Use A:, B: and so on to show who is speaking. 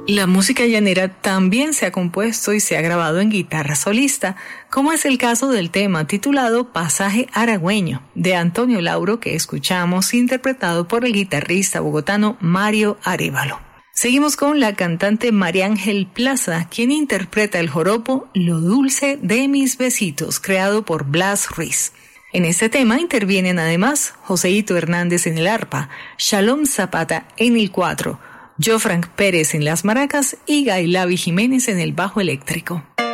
A: La música llanera también se ha compuesto y se ha grabado en guitarra solista, como es el caso del tema titulado Pasaje Aragüeño, de Antonio Lauro, que escuchamos interpretado por el guitarrista bogotano Mario Arévalo. Seguimos con la cantante María Ángel Plaza, quien interpreta el joropo Lo dulce de mis besitos, creado por Blas Ruiz. En este tema intervienen además Joseito Hernández en el arpa, Shalom Zapata en el cuatro, Jofrank Pérez en las maracas y Gailavi Jiménez en el bajo eléctrico.